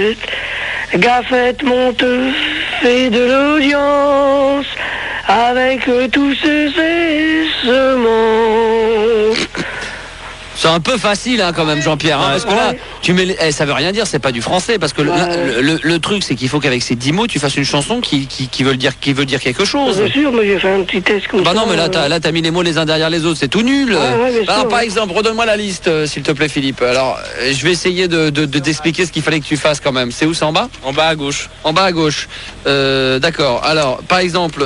Gaffette monte, fait de l'audience avec tous ces sements. C'est un peu facile quand même, Jean-Pierre, parce que là, tu mets ça veut rien dire, c'est pas du français, parce que le truc, c'est qu'il faut qu'avec ces 10 mots, tu fasses une chanson qui veut dire quelque chose. Bien sûr, mais j'ai fait un petit test comme ça. Bah non, mais là, t'as mis les mots les uns derrière les autres, c'est tout nul. Alors, par exemple, redonne-moi la liste, s'il te plaît, Philippe. Alors, je vais essayer de t'expliquer ce qu'il fallait que tu fasses quand même. C'est où, c'est en bas ? En bas à gauche. En bas à gauche. D'accord. Alors, par exemple,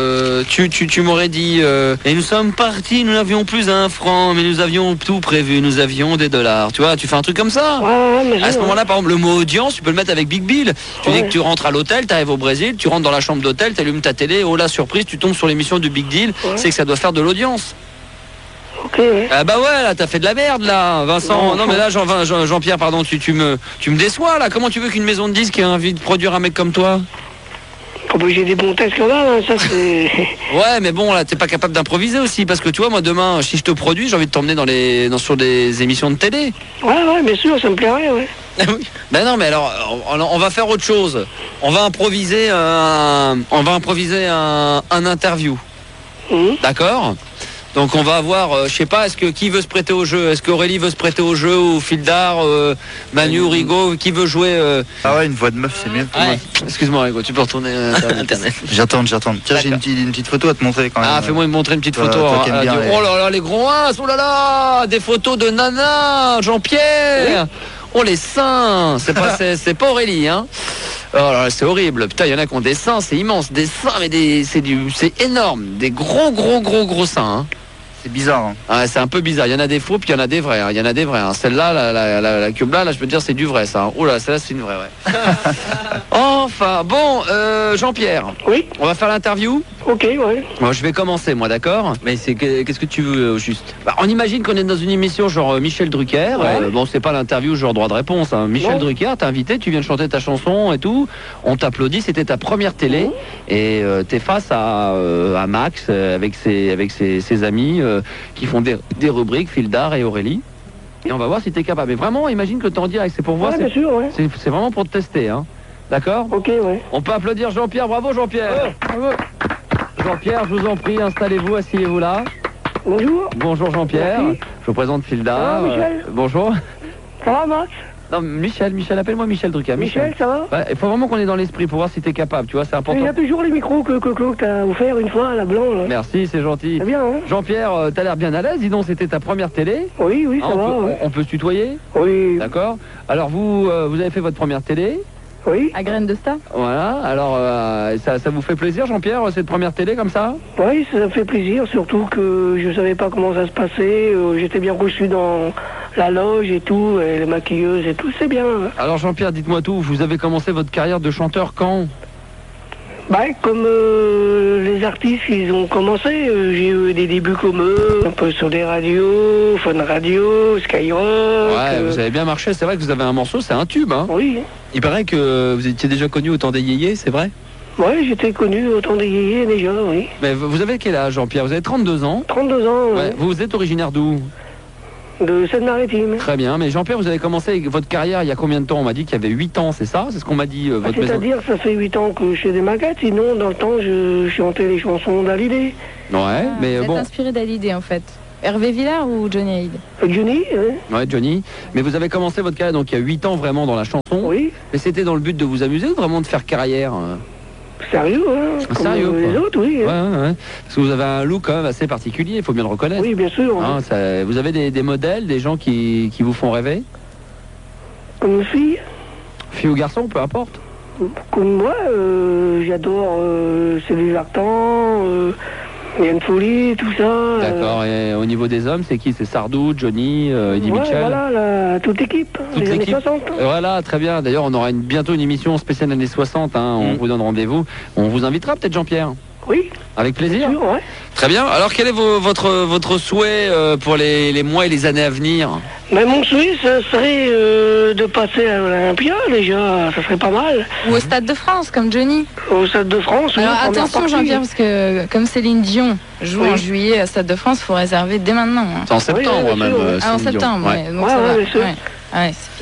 tu m'aurais dit et nous sommes partis, nous n'avions plus un franc, mais nous avions tout prévu, nous avions des dollars. Tu vois, tu fais un truc comme ça. À ce moment-là, par exemple, le mot audience, tu peux le mettre avec Big Bill. Tu dis que tu rentres à l'hôtel, tu arrives au Brésil, tu rentres dans la chambre d'hôtel, tu allumes ta télé, oh la surprise, tu tombes sur l'émission du Big Deal, c'est que ça doit faire de l'audience. Ok, ouais. Ah bah ouais, là, t'as fait de la merde, là, Vincent. Non, mais là, Jean-Pierre, pardon, tu me déçois, là. Comment tu veux qu'une maison de disques ait envie de produire un mec comme toi ? Oh, bah, j'ai des bons tests quand même, ça c'est... Ouais, mais bon, là, t'es pas capable d'improviser aussi, parce que tu vois, moi, demain, si je te produis, j'ai envie de t'emmener sur des émissions de télé. Ouais, bien sûr, ça me plairait, ouais. Ben non, mais alors, on va faire autre chose. On va improviser un interview. D'accord ? Donc on va avoir, je sais pas, qui veut se prêter au jeu ? Est-ce qu'Aurélie veut se prêter au jeu, ou Fildar, Manu, Rigaud, qui veut jouer Ah ouais, une voix de meuf, c'est mieux. Ouais. Excuse-moi, Rigaud, tu peux retourner Internet. J'attends. Tiens, j'ai une petite photo à te montrer quand même. Ah, fais-moi montrer une petite photo. Toi qui aimes bien Oh là là, les gros as, oh là là, des photos de Nana, Jean-Pierre. Oh les seins, c'est pas Aurélie, hein. Oh là là, c'est horrible. Putain, il y en a qui ont des seins, c'est immense, des seins, mais c'est énorme, des gros seins. Hein. C'est bizarre. Hein. Ah, c'est un peu bizarre. Il y en a des faux, puis il y en a des vrais. Il y en a des vrais. Hein. Celle-là, la cube là, je peux te dire, c'est du vrai, ça. Oh là, celle-là, c'est une vraie, ouais. Enfin, bon, Jean-Pierre. Oui. On va faire l'interview. Ok, ouais. Moi, je vais commencer, moi, d'accord. Mais qu'est-ce que tu veux au juste ? On imagine qu'on est dans une émission genre Michel Drucker. Ouais. Bon, c'est pas l'interview genre droit de réponse. Hein. Michel Drucker, t'as invité, tu viens de chanter ta chanson et tout. On t'applaudit, c'était ta première télé. Et t'es face à Max avec ses amis qui font des rubriques, Fildar et Aurélie. Et on va voir si t'es capable. Mais vraiment, imagine que t'es en direct. C'est pour voir. Bien sûr, ouais. C'est vraiment pour te tester, hein. D'accord ? Ok, ouais. On peut applaudir Jean-Pierre. Bravo, Jean-Pierre. Bravo. Jean-Pierre, je vous en prie, installez-vous, asseyez-vous là. Bonjour. Bonjour Jean-Pierre. Merci. Je vous présente Fildar. Ça va, Michel ? Bonjour. Ça va, Max ? Non, Michel, appelle-moi Michel Drucker. Michel, ça va ? Ouais, il faut vraiment qu'on est dans l'esprit pour voir si t'es capable, tu vois, c'est important. Il y a toujours les micros que t'as offert une fois à la blanc, là. Merci, c'est gentil. C'est bien, hein ? Jean-Pierre, t'as l'air bien à l'aise, dis donc, c'était ta première télé ? Oui, ça va, on peut se tutoyer ? Oui. D'accord. Alors vous avez fait votre première télé ? Oui. À Graines de Star. Voilà, alors ça vous fait plaisir, Jean-Pierre, cette première télé comme ça ? Oui, ça me fait plaisir, surtout que je savais pas comment ça se passait. J'étais bien reçu dans la loge et tout, et les maquilleuses et tout, c'est bien. Alors Jean-Pierre, dites-moi tout, vous avez commencé votre carrière de chanteur quand ? Comme les artistes, ils ont commencé, j'ai eu des débuts comme eux, un peu sur des radios, Fun Radio, Skyrock. Ouais, vous avez bien marché, c'est vrai que vous avez un morceau, c'est un tube, hein ? Oui. Il paraît que vous étiez déjà connu au temps des yéyés, c'est vrai ? Ouais, j'étais connu au temps des yéyés déjà, oui. Mais vous avez quel âge, Jean-Pierre ? Vous avez 32 ans ? 32 ans, Ouais. Vous êtes originaire d'où ? De Seine-Maritime. Très bien, mais Jean-Pierre, vous avez commencé votre carrière il y a combien de temps ? On m'a dit qu'il y avait 8 ans, c'est ça ? C'est ce qu'on m'a dit, votre maison. C'est-à-dire, ça fait 8 ans que je fais des maquettes, sinon, dans le temps, je chantais les chansons d'Hallyday. Ouais, mais Vous êtes bon... inspiré d'Hallyday, en fait. Hervé Villard ou Johnny Hallyday ? Johnny, Ouais, Johnny. Mais vous avez commencé votre carrière donc il y a 8 ans vraiment dans la chanson. Oui. Mais c'était dans le but de vous amuser ou vraiment de faire carrière ? Sérieux, hein ? Comme Sérieux, quoi. les autres, oui. Ouais. Parce que vous avez un look quand même assez particulier, il faut bien le reconnaître. Oui, bien sûr. Hein, vous avez des modèles, des gens qui vous font rêver ? Comme une fille, Fille ou garçon, peu importe. comme moi, j'adore Sylvie Vartan, Yann Folie, tout ça. D'accord, et au niveau des hommes, c'est qui ? C'est Sardou, Johnny, Eddie Ouais, Mitchell ? voilà, toute l'équipe, Toute les années l'équipe. 60. Voilà, très bien. D'ailleurs, on aura bientôt une émission spéciale années 60. Hein. On vous donne rendez-vous. On vous invitera peut-être, Jean-Pierre. Oui, Avec plaisir. bien sûr, ouais. Très bien. Alors, quel est votre souhait pour les mois et les années à venir ? Mais mon souhait, ce serait de passer à l'Olympia, déjà, ça serait pas mal. Ou au Stade de France, comme Johnny. Au Stade de France, oui, Alors première attention, partie. Jean-Pierre, parce que comme Céline Dion joue Oui. en juillet à Stade de France, il faut réserver dès maintenant. Hein. C'est en septembre bien même. sûr, ouais. Ah, en Céline Dion. septembre, Ouais. ouais. Donc Ouais, ça va. bien sûr. Ouais, c'est bien.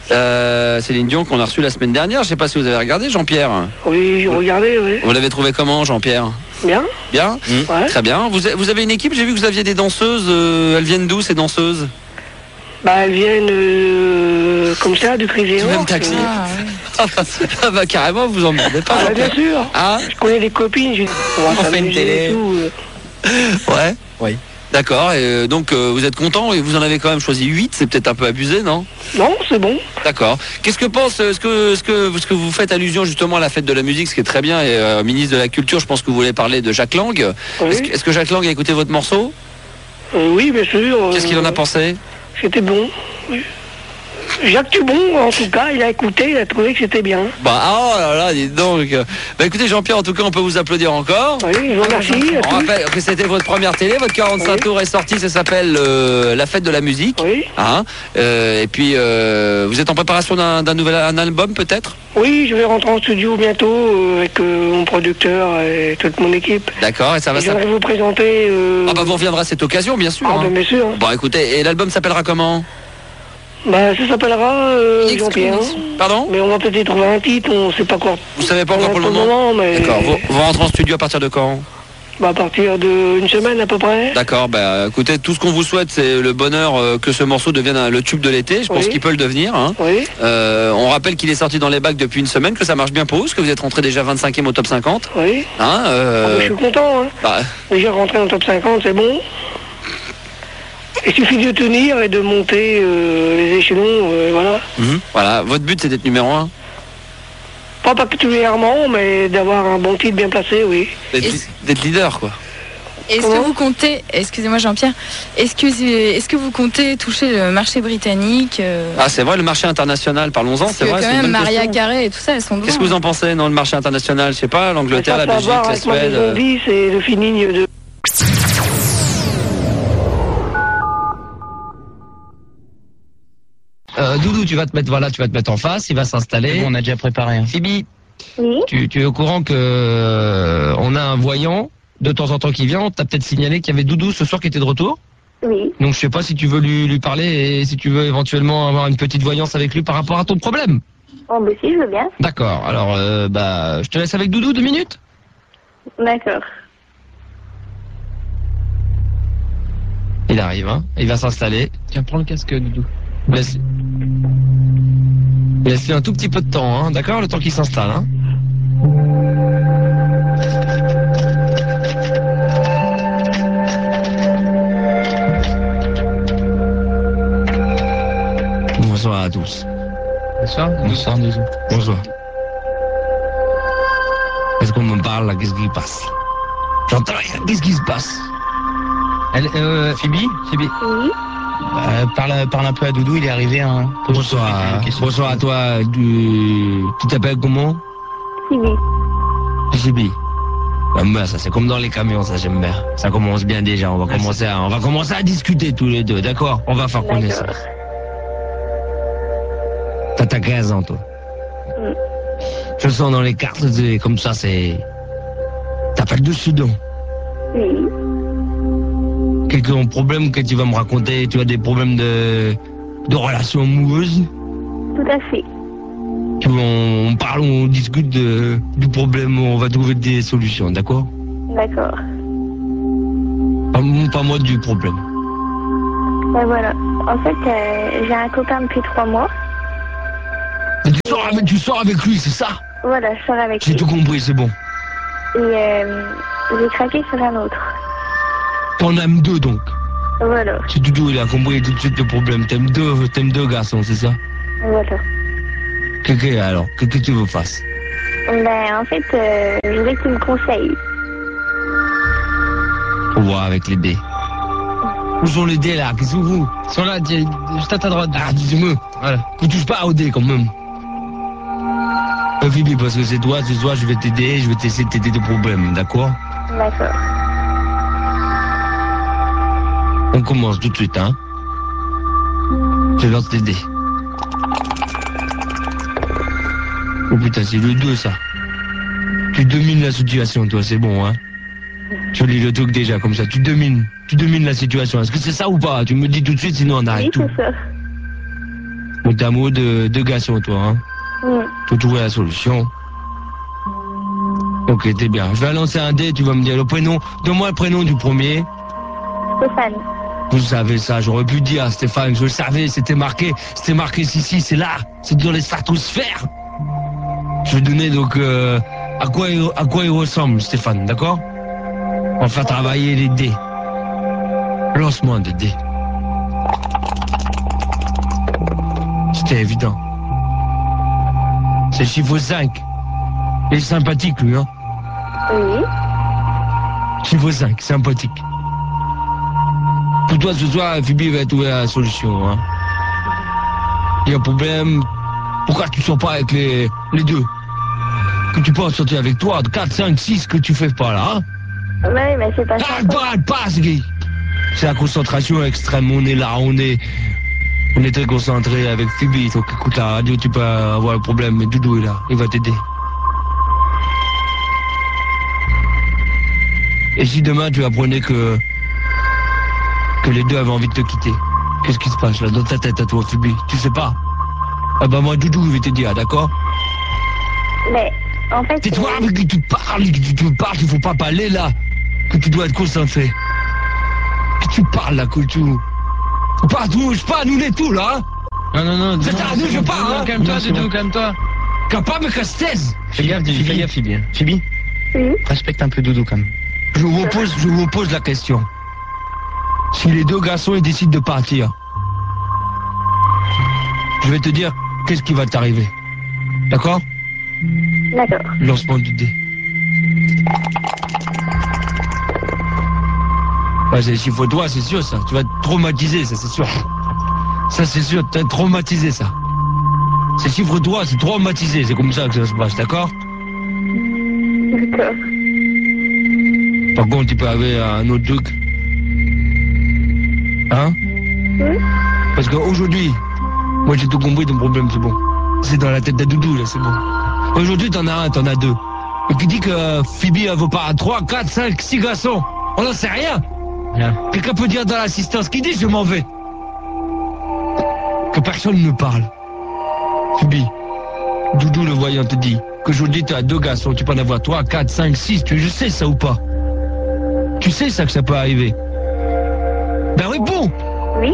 Céline Dion qu'on a reçue la semaine dernière. Je sais pas si vous avez regardé, Jean-Pierre. Oui, j'ai regardé, oui. Vous l'avez trouvé comment, Jean-Pierre? Bien. Bien. Ouais. Très bien. Vous avez une équipe, j'ai vu que vous aviez des danseuses. Elles viennent d'où, ces danseuses? Bah, elles viennent comme ça, du Crazy Du même Horse. taxi. Ah, ouais. Ah bah carrément, vous en demandez pas. Ah, bah, Jean-Pierre. bien sûr. Ah, Je connais des copines, on va fait une s'amuser télé. et tout. ouais. Oui. D'accord, et donc vous êtes content et vous en avez quand même choisi 8, c'est peut-être un peu abusé, non? Non, c'est bon. D'accord. Qu'est-ce que pense, est-ce que vous faites allusion justement à la fête de la musique, ce qui est très bien, et ministre de la Culture, je pense que vous voulez parler de Jacques Lang. Oui. Est-ce que Jacques Lang a écouté votre morceau? Oui, bien sûr. Qu'est-ce qu'il en a pensé? C'était bon. Oui. Jacques Dubon, en tout cas, il a écouté, il a trouvé que c'était bien. Bah, oh là là, dites donc. Bah écoutez Jean-Pierre, en tout cas, on peut vous applaudir encore. Oui, je vous remercie. à On tous. rappelle que c'était votre première télé, votre 45 Oui. tours est sorti, ça s'appelle La Fête de la Musique. Oui. Hein, et puis, vous êtes en préparation d'un nouvel un album peut-être? Oui, je vais rentrer en studio bientôt avec mon producteur et toute mon équipe. D'accord, et ça va Et j'aimerais vous présenter... Ah bah vous reviendrez à cette occasion, bien sûr. Ah, hein. ben, bien sûr. Bon écoutez, et l'album s'appellera comment? Bah, ça s'appellera Jean-Pierre. Pardon? Mais on va peut-être trouver un titre, on sait pas quoi. Vous savez pas encore pour le moment? mais... D'accord, vous rentrez en studio à partir de quand? Bah, à partir d'une semaine à peu près. D'accord, bah écoutez, tout ce qu'on vous souhaite, c'est le bonheur que ce morceau devienne le tube de l'été. Je pense Oui. qu'il peut le devenir. Hein. Oui. On rappelle qu'il est sorti dans les bacs depuis une semaine, que ça marche bien pour vous, que vous êtes rentré déjà 25e au top 50. Oui. Hein, Ah, bah, je suis content, hein. bah, Déjà rentrer dans le top 50, c'est bon. Il suffit de tenir et de monter les échelons, voilà. voilà, votre but c'est d'être numéro 1. Pas particulièrement, mais d'avoir un bon titre bien placé, oui. D'être leader, quoi. Est-ce que Comment vous comptez, excusez-moi Jean-Pierre, est-ce que vous comptez toucher le marché britannique Ah, c'est vrai, le marché international, parlons-en, Parce c'est que vrai. quand c'est une même bonne Maria question. Carré et tout ça, elles sont devant. Qu'est-ce que vous en pensez, non, le marché international? Je sais pas, l'Angleterre, la Ça, Belgique, voir la avec ma Suède. maison de vie, c'est le finigne de... Doudou, tu vas te mettre en face, il va s'installer. Bon, on a déjà préparé. Hein. Phoebe, Oui, tu es au courant que on a un voyant de temps en temps qui vient. On t'a peut-être signalé qu'il y avait Doudou ce soir qui était de retour. oui. Donc je sais pas si tu veux lui parler et si tu veux éventuellement avoir une petite voyance avec lui par rapport à ton problème. Oh, bah si, je veux bien. D'accord. Alors je te laisse avec Doudou 2 minutes. D'accord. Il arrive, hein. Il va s'installer. Tiens, prends le casque, Doudou. Laisse-lui un tout petit peu de temps, hein. D'accord, le temps qu'il s'installe, hein. Bonsoir à tous. Bonsoir. Bonsoir. Doudou. Bonsoir. Est-ce qu'on me parle là? Qu'est-ce qui se passe? J'entends rien. Qu'est-ce qui se passe? Phoebe, Oui, parle un peu à Doudou, il est arrivé. Hein. Bonsoir. Bonsoir à toi. Tu t'appelles comment? Sibi. Sibi. Bah, ça c'est comme dans les camions, ça j'aime bien. Ça commence bien déjà. On va commencer à discuter tous les deux, d'accord? On va faire D'accord. connaissance. T'as 15 ans, toi. Mm. Je sens dans les cartes, comme ça, c'est... T'appelles de Soudan. Oui. Quelques problèmes que tu vas me raconter? Tu as des problèmes de relations amoureuses? Tout à fait. On parle, on discute du problème, on va trouver des solutions, d'accord? D'accord. Pas moi du problème. Ben voilà. En fait, j'ai un copain depuis 3 mois. Et tu sors avec lui, c'est ça? Voilà, je sors avec J'ai lui. tout compris, c'est bon. Et j'ai craqué sur un autre. T'en aimes 2 donc? Voilà. C'est Doudou, il a compris tout de suite le problème. T'aimes deux garçons, c'est ça? Voilà. Alors, qu'est-ce que tu veux fasse? Ben, en fait, je voudrais que tu me conseilles. Faut voir avec les dés. Où sont les dés là? Qu'est-ce que vous? Ils sont là, juste à ta droite. Ah, dis-moi. Voilà. Tu touches pas aux dés quand même. Phoebe, parce que c'est toi, ce soir, je vais t'aider, je vais t'essayer de t'aider de problèmes, d'accord? D'accord. On commence tout de suite, hein? Je lance tes dés. Oh putain, c'est le 2, ça. Tu domines la situation, toi, c'est bon, hein? Je lis le truc déjà, comme ça. Tu domines la situation. Est-ce que c'est ça ou pas? Tu me dis tout de suite, sinon on arrête Oui, tout. c'est ça. Donc t'es amoureux de garçons, toi, hein. Faut trouver la solution. Ok, t'es bien. Je vais lancer un dé, tu vas me dire le prénom. Donne-moi le prénom du premier. Stéphane. Vous savez ça, j'aurais pu dire Stéphane, je le savais, c'était marqué ici, c'est là, c'est dans les stratosphères. Je vais donner donc à quoi il ressemble, Stéphane, d'accord? On va faire travailler les dés. Lancement de dés. C'était évident. C'est le chiffre 5. Il est sympathique, lui, hein? Oui. Chiffre 5, sympathique. Pour toi, ce soir, Phoebe va trouver la solution, hein? Il y a un problème. Pourquoi tu sors pas avec les deux? Que tu peux en sortir avec toi, 4, 5, 6, que tu fais pas là, hein? Oui, mais c'est pas ça. Arrête pas, Guy! C'est la concentration extrême, on est là, on est très concentré avec Phoebe, donc écoute la radio, tu peux avoir le problème, mais Doudou est là, il va t'aider. Et si demain tu apprenais que les deux avaient envie de te quitter, qu'est-ce qui se passe là dans ta tête à toi, Phoebe? Tu sais pas? Ah bah moi, Doudou, je vais te dire, d'accord? Mais, en fait... C'est toi avec qui tu parles, il faut pas parler là, que tu dois être concentré. Que tu parles là, que tu... Pas touche pas, nous les tout là, hein? Non. C'est à nous, je parle, hein? Calme-toi, Doudou, calme-toi. Capable que je taise. Fais gaffe, Phoebe. Phoebe, respecte un peu Doudou quand même. Je vous pose la question. Si les deux garçons ils décident de partir, je vais te dire qu'est-ce qui va t'arriver. D'accord? D'accord. Lancement du dé. Ouais, c'est le chiffre 3, c'est sûr ça. Tu vas te traumatiser, ça c'est sûr. Ça c'est sûr, tu vas être traumatisé ça. C'est le chiffre 3, c'est traumatisé, c'est comme ça que ça se passe, d'accord? D'accord. Par contre, tu peux avoir un autre truc. Hein? Oui. Parce qu'aujourd'hui, moi j'ai tout compris, ton problème, c'est bon. C'est dans la tête de Doudou, là, c'est bon. Aujourd'hui, t'en as un, t'en as deux. Et qui dit que Phoebe, elle vaut pas 3, 4, 5, 6 garçons? On n'en sait rien. Quelqu'un peut dire dans l'assistance, qui dit je m'en vais? Que personne ne parle. Phoebe, Doudou le voyant te dit qu'aujourd'hui tu as deux garçons, tu peux en avoir 3, 4, 5, 6, je sais ça ou pas? Tu sais ça que ça peut arriver? Ben réponds! Oui.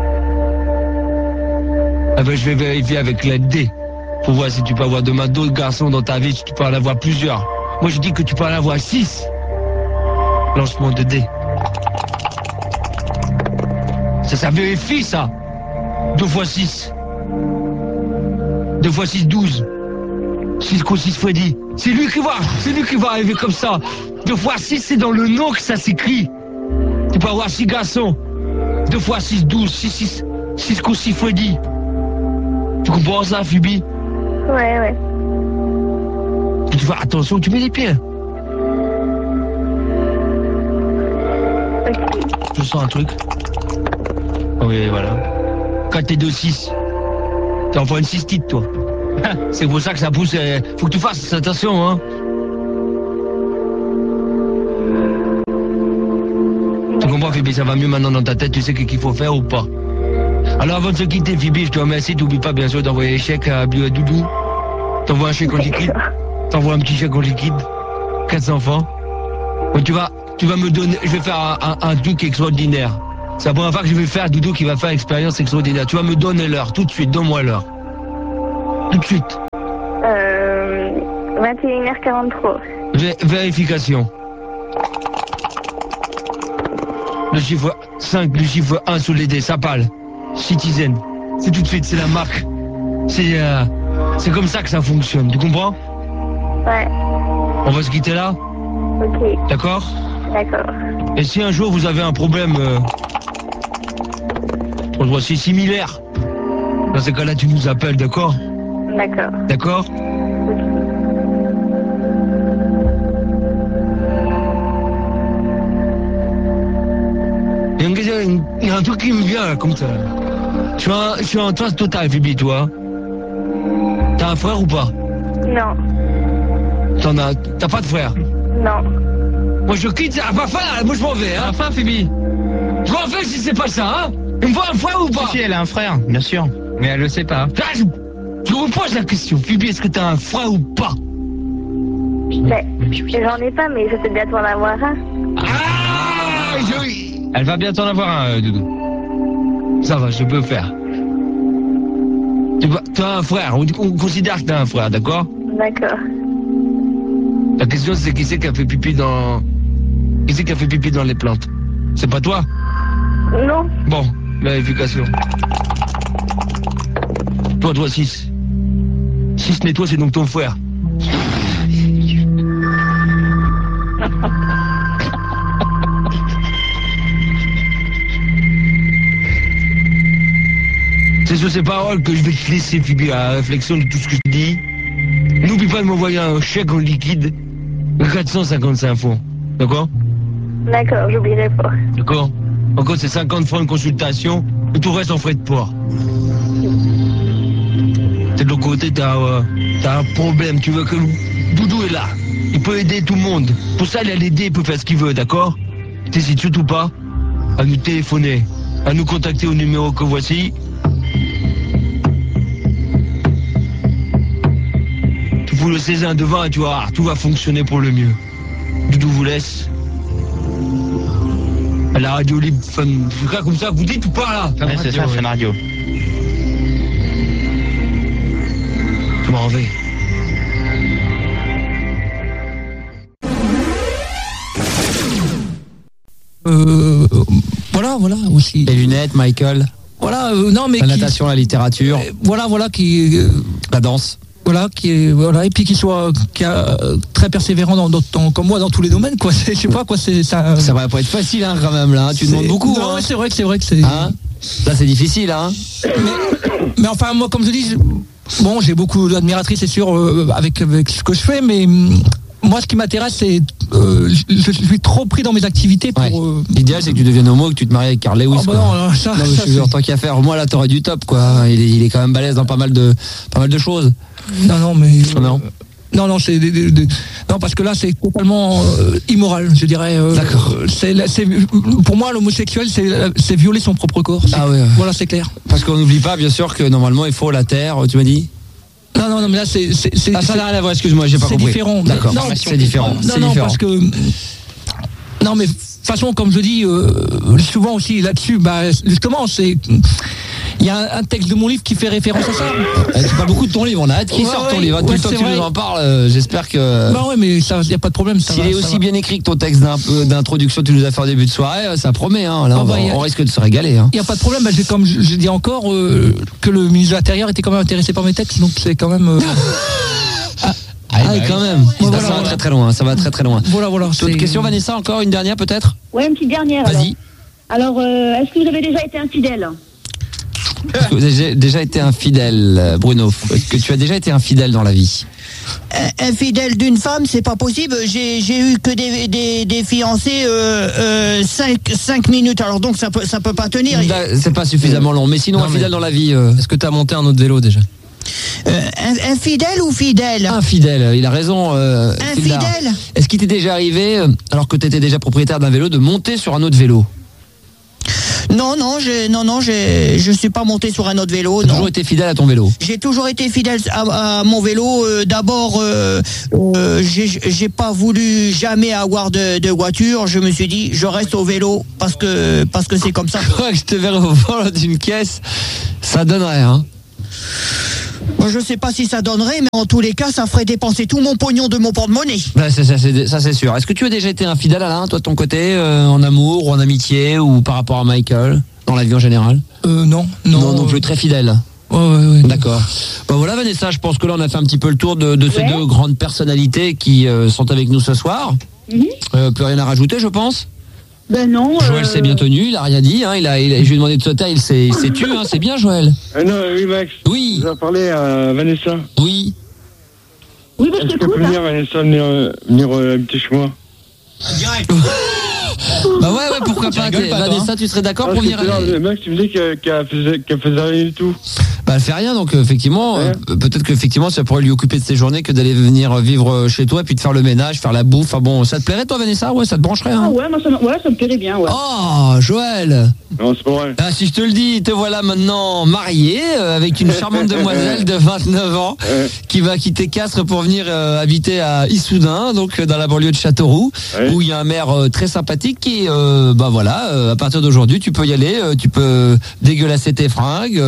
Ah ben je vais vérifier avec l'aide D pour voir si tu peux avoir demain d'autres garçons dans ta vie, si tu peux en avoir plusieurs. Moi je dis que tu peux en avoir 6. Lancement de D. Ça vérifie ça. 2 x 6. 2 x 6, 12. 6 x 6 Freddy. C'est lui qui va arriver comme ça. 2 x 6, c'est dans le nom que ça s'écrit. Tu peux avoir 6 garçons. 2 x 6, 12. 6 x 6 Freddy. Tu comprends ça, Phoebe? Ouais. Tu fais attention, tu mets les pieds. Ok. Je sens un truc. Oui, voilà. 4 et 2, 6. T'en fais une cystite, toi. C'est pour ça que ça pousse. Faut que tu fasses attention, hein. Tu comprends, Phoebe, ça va mieux maintenant dans ta tête, tu sais qu'il faut faire ou pas. Alors avant de se quitter, Phoebe, je te remercie. T'oublies pas bien sûr d'envoyer les chèques à Doudou. T'envoies un chèque en liquide. T'envoies un petit chèque en liquide. 400 francs. Donc tu vas me donner. Je vais faire un truc extraordinaire. C'est la première fois que je vais faire Doudou qui va faire expérience extraordinaire. Tu vas me donner l'heure tout de suite. Donne-moi l'heure. Tout de suite. 21h43. Vérification. Le chiffre 5, le chiffre 1 sous les dés, ça parle. Citizen. C'est tout de suite, c'est la marque. C'est comme ça que ça fonctionne, tu comprends? Ouais. On va se quitter là? Ok. D'accord? D'accord. Et si un jour vous avez un problème, c'est similaire, dans ces cas-là tu nous appelles, d'accord? D'accord. D'accord? Il y a un truc qui me vient là, comme ça. Je suis en transe totale, Phoebe, toi. T'as un frère ou pas? Non. T'as pas de frère? Non. Moi je quitte, à la fin, moi je m'en vais, hein. À la fin, Phoebe. Je m'en vais si c'est pas ça, hein. Il me faut un frère ou pas? Si, elle a un frère, bien sûr. Mais elle le sait pas. Ah, je vous pose la question, Phoebe, est-ce que t'as un frère ou pas? J'en ai pas, mais je peux bientôt en avoir un. Ah, elle va bientôt en avoir un, Doudou. Ça va, je peux faire. T'as un frère, on considère que t'as un frère, d'accord? D'accord. La question c'est qui c'est qui a fait pipi dans... Qui c'est qui a fait pipi dans les plantes? C'est pas toi? Non. Bon, vérification. Toi, 6. 6 n'est toi, c'est donc ton frère. C'est sur ces paroles que je vais te laisser, Phoebe, à la réflexion de tout ce que je dis. N'oublie pas de m'envoyer un chèque en liquide de 455 francs. D'accord? D'accord, j'oublierai pas. D'accord? Encore, c'est 50 francs de consultation et tout reste en frais de port. T'es de l'autre côté, t'as un problème. Tu veux que Doudou est là. Il peut aider tout le monde. Pour ça, il a l'aider, il peut faire ce qu'il veut, d'accord? T'hésites surtout pas à nous téléphoner, à nous contacter au numéro que voici. Tu fous le César devant et tu vois, tout va fonctionner pour le mieux. Doudou vous laisse. À la radio libre, c'est comme ça que vous dites ou pas là? Ouais, c'est ça, Fun Radio. Je m'en vais. Voilà aussi. Les lunettes, Michael. Voilà, non mais la natation, la littérature. Voilà qui. La danse. Voilà, et puis qui est très persévérant comme moi dans tous les domaines, quoi. Je sais pas quoi, c'est ça. Ça va pas être facile, hein, quand même là. Tu demandes beaucoup. Non, hein. c'est vrai que c'est. Hein, là, c'est difficile, hein. Mais enfin, moi, comme je dis, bon, j'ai beaucoup d'admiratrices, c'est sûr, avec ce que je fais, mais moi, ce qui m'intéresse, c'est je suis trop pris dans mes activités pour. Ouais. L'idéal, c'est que tu deviennes homo, que tu te maries avec Carl Lewis. Oh, bah non, ça, non, je suis en tant qu'à faire. Moi, là, t'aurais du top, quoi. Il est quand même balèze dans pas mal de choses. Non, mais. Non, c'est non, parce que là, c'est totalement immoral, je dirais. D'accord. Pour moi, l'homosexuel, c'est violer son propre corps. Ah ouais. Voilà, c'est clair. Parce qu'on n'oublie pas, bien sûr, que normalement, il faut la terre, tu m'as dit? Non, mais là, c'est. Ah, ça n'a rien à voir, excuse-moi, j'ai pas compris. C'est différent. D'accord, c'est différent. Non, parce que. Non, mais de toute façon, comme je dis, souvent aussi là-dessus, justement, c'est. Il y a un texte de mon livre qui fait référence à ça. Tu parles beaucoup de ton livre, on a hâte qu'il sorte ton livre. Tout le temps que tu nous en parles, j'espère que. Bah ouais, mais il n'y a pas de problème. S'il est aussi bien écrit que ton texte d'introduction que tu nous as fait au début de soirée, ça promet. Hein. Là, on risque de se régaler. Hein. Il n'y a pas de problème. Comme je dis encore, que le ministre de l'Intérieur était quand même intéressé par mes textes, donc c'est quand même. Quand même. Ça va très très loin. Ça va très très loin. Voilà. Autre question, Vanessa, encore une dernière peut-être? Oui, une petite dernière. Vas-y. Alors, est-ce que vous avez déjà été infidèle? Est-ce que vous avez déjà été infidèle, Bruno? Est-ce que tu as déjà été infidèle dans la vie? Infidèle d'une femme, c'est pas possible. J'ai eu que des fiancés 5 minutes. Alors donc ça peut pas tenir. C'est pas suffisamment long. Mais sinon, infidèle dans la vie. Est-ce que tu as monté un autre vélo déjà? Infidèle ou fidèle? Infidèle, il a raison. Infidèle. Est-ce qu'il t'est déjà arrivé, alors que tu étais déjà propriétaire d'un vélo, de monter sur un autre vélo? Non, je suis pas monté sur un autre vélo. Tu as toujours été fidèle à ton vélo? J'ai toujours été fidèle à mon vélo. D'abord, j'ai pas voulu jamais avoir de voiture. Je me suis dit, je reste au vélo parce que c'est comme ça. Je te verrai au volant d'une caisse, ça donnerait, hein? Je sais pas si ça donnerait, mais en tous les cas, ça ferait dépenser tout mon pognon de mon porte-monnaie. Ça c'est sûr. Est-ce que tu as déjà été infidèle, Alain, toi de ton côté, en amour ou en amitié ou par rapport à Michael, dans la vie en général? Non plus, très fidèle. Ouais. D'accord. Voilà, Vanessa, je pense que là on a fait un petit peu le tour de ces deux grandes personnalités qui sont avec nous ce soir. Plus rien à rajouter, je pense. Ben non. Joël s'est bien tenu, il a rien dit. Hein, je lui ai demandé de sauter, il s'est tu. Hein, c'est bien, Joël. Oui, Max. Oui. Je vais parler à Vanessa. Oui. Oui, mais je t'écoute. Est-ce que tu peux venir, Vanessa, venir habiter chez moi? Direct. Bah ouais, pourquoi pas. Vanessa, tu serais d'accord pour venir? Max, tu me dis qu'elle faisait rien du tout. Bah, elle fait rien, donc effectivement, peut-être qu'effectivement, ça pourrait lui occuper de ses journées que d'aller venir vivre chez toi et puis de faire le ménage, faire la bouffe. Enfin bon, ça te plairait toi, Vanessa? Ouais, ça te brancherait, hein? Ah ouais, moi, ça me plairait bien, ouais. Oh, Joël! Non, c'est pas vrai. Ah, si je te le dis, te voilà maintenant marié avec une charmante demoiselle de 29 ans qui va quitter Castres pour venir habiter à Issoudun, donc dans la banlieue de Châteauroux, où il y a un maire très sympathique qui, bah voilà, à partir d'aujourd'hui, tu peux y aller, tu peux dégueulasser tes fringues,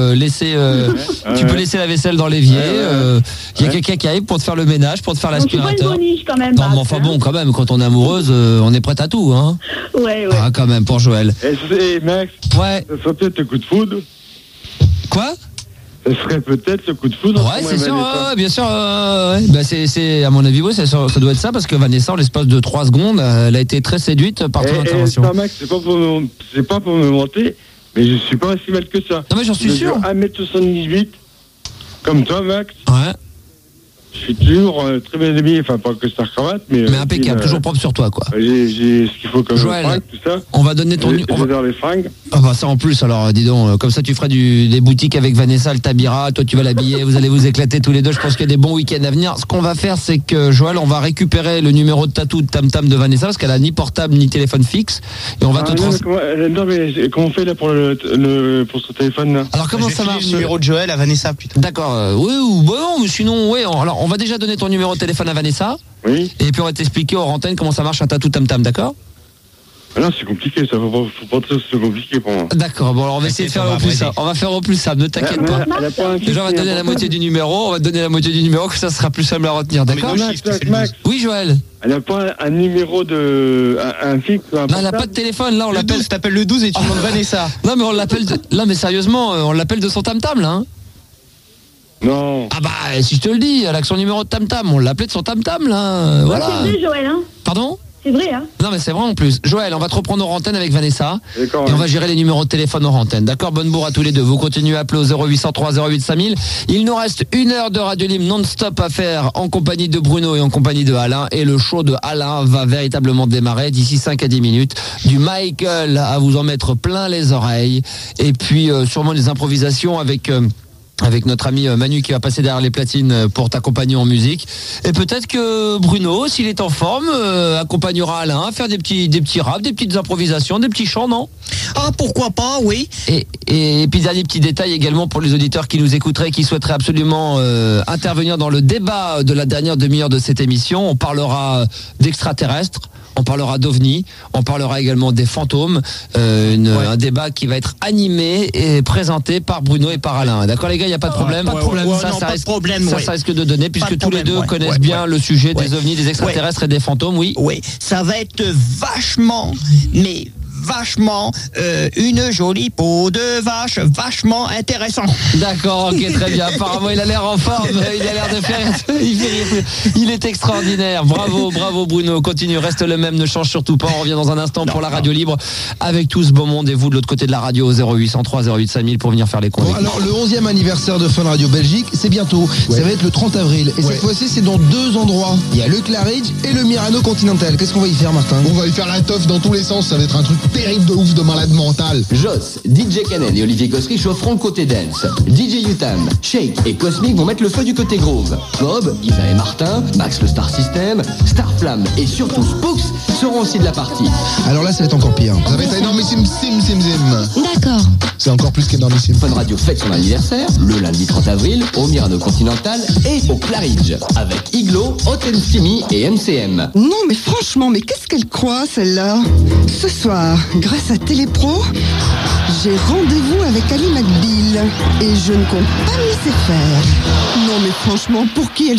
tu peux laisser la vaisselle dans l'évier. Il y a quelqu'un qui arrive pour te faire le ménage, pour te faire l'aspirateur. C'est pas une boniche quand même. Non, mais enfin bon, quand même, quand on est amoureuse, on est prête à tout, hein. Ouais. Ah, quand même, pour Joël. Et Max, ouais. Ça serait peut-être le coup de foudre. Quoi? Ça serait peut-être le coup de foudre. Ouais, c'est sûr, bien sûr. Bah, c'est à mon avis, oui, ça doit être ça, parce que Vanessa, en l'espace de 3 secondes, elle a été très séduite par ton intervention. Max, c'est pas pour me vanter, mais je suis pas aussi mal que ça. Non, mais j'en suis sûr. 1m78, comme toi, Max. Ouais. Je suis toujours très bien habillé, enfin pas que star cravate, mais impeccable, toujours propre sur toi, quoi. J'ai ce qu'il faut comme Joël, fringues, tout ça. On va donner ton J'adore les fringues. Ah bah ça en plus, alors dis donc, comme ça tu feras des boutiques avec Vanessa, elle t'habillera, toi tu vas l'habiller, vous allez vous éclater tous les deux. Je pense qu'il y a des bons week-ends à venir. Ce qu'on va faire, c'est que Joël, on va récupérer le numéro de tatou de Tam Tam de Vanessa parce qu'elle a ni portable ni téléphone fixe, et on va te non mais comment on fait là pour pour ce téléphone là? Alors comment ça marche? Le numéro de Joël à Vanessa plutôt. D'accord, oui ou bon, non, sinon oui. Alors on va déjà donner ton numéro de téléphone à Vanessa. Oui. Et puis on va t'expliquer hors antenne comment ça marche un tatou Tam Tam, d'accord? Ah non, c'est compliqué, ça faut pas que c'est compliqué pour moi. D'accord, bon alors on va essayer de faire au plus simple. On va faire au plus simple, ne t'inquiète pas. Déjà on va te donner la moitié du numéro, que ça sera plus simple à retenir, d'accord? Max. Oui Joël. Elle n'a pas un numéro un fixe. Là, elle n'a pas de téléphone, là on l'appelle. T'appelles le 12 et tu demandes Vanessa. Non mais on l'appelle, là mais sérieusement, on l'appelle de son Tam Tam là, hein. Non. Ah bah si je te le dis, elle a que son numéro de Tam Tam, on l'appelait de son Tam Tam là, voilà. C'est vrai, Joël, hein? Pardon? C'est vrai, hein? Non mais c'est vrai en plus. Joël, on va te reprendre hors antenne avec Vanessa. D'accord. Et on va gérer les numéros de téléphone hors antenne. D'accord, bonne bourre à tous les deux. Vous continuez à appeler au 0803 08 5000. Il nous reste 1 heure de Radio Libre non-stop à faire en compagnie de Bruno et en compagnie de Alain. Et le show de Alain va véritablement démarrer d'ici 5 à 10 minutes. Du Michael à vous en mettre plein les oreilles. Et puis sûrement des improvisations avec notre ami Manu qui va passer derrière les platines pour t'accompagner en musique. Et peut-être que Bruno, s'il est en forme, accompagnera Alain à faire des petits raps, des petites improvisations, des petits chants, non? Ah, pourquoi pas, oui. Et puis dernier petit détail également pour les auditeurs qui nous écouteraient, qui souhaiteraient absolument intervenir dans le débat de la dernière demi-heure de cette émission. On parlera d'extraterrestres. On parlera d'OVNI, on parlera également des fantômes, un débat qui va être animé et présenté par Bruno et par Alain. D'accord les gars, il n'y a pas de problème? Pas de problème, ça risque de donner, puisque tous les deux connaissent bien le sujet des OVNI, des extraterrestres et des fantômes, oui. Oui, ça va être vachement une jolie peau de vache, vachement intéressant. D'accord, ok, très bien. Apparemment, il a l'air en forme, il a l'air de faire... Il est extraordinaire. Bravo Bruno. Continue, reste le même, ne change surtout pas. On revient dans un instant pour la radio libre avec tout ce beau monde et vous de l'autre côté de la radio au 0803 08 5000 pour venir faire les comptes. Bon, alors, le 11e anniversaire de Fun Radio Belgique, c'est bientôt. Ça va être le 30 avril. Et cette fois-ci, c'est dans 2 endroits. Il y a le Claridge et le Mirano Continental. Qu'est-ce qu'on va y faire, Martin? On va y faire la teuf dans tous les sens. Ça va être un truc terrible de ouf de malade mental. Joss, DJ Canen et Olivier Cosry chaufferont le côté dance. DJ Utam, Shake et Cosmic vont mettre le feu du côté groove. Bob, Isa et Martin, Max le Star System, Starflamme et surtout Spooks seront aussi de la partie. Alors là, ça va être encore pire. Ça va être énormissime, sim. D'accord. C'est encore plus qu'énormissime. Fun Radio fête son anniversaire le lundi 30 avril au Mirano Continental et au Claridge avec Iglo, Hot & Steamy et MCM. Non mais franchement, mais qu'est-ce qu'elle croit celle-là? Ce soir, grâce à Télépro, j'ai rendez-vous avec Ali McBeal et je ne compte pas me laisser faire. Non mais franchement, pour qui elle